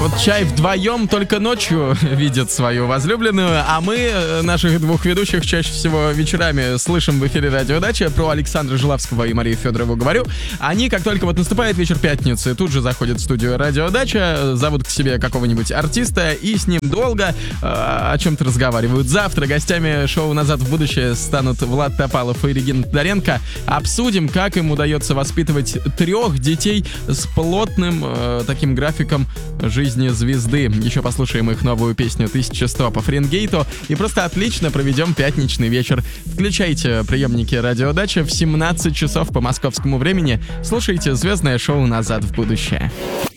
Вот Чай вдвоем только ночью видит свою возлюбленную, а мы наших двух ведущих чаще всего вечерами слышим в эфире «Радио Дача». Про Александра Жилавского и Марию Федорову говорю. Они, как только вот наступает вечер пятницы, тут же заходят в студию «Радио Дача», зовут к себе какого-нибудь артиста и с ним долго о чем-то разговаривают. Завтра гостями шоу «Назад в будущее» станут Влад Топалов и Регина Тодоренко. Обсудим, как им удается воспитывать 3 детей с плотным таким графиком жизни звезды. Еще послушаем их новую песню «1100» по Фаренгейту и просто отлично проведем пятничный вечер. Включайте приемники «Радио Дача» в 17 часов по московскому времени. Слушайте звездное шоу «Назад в будущее».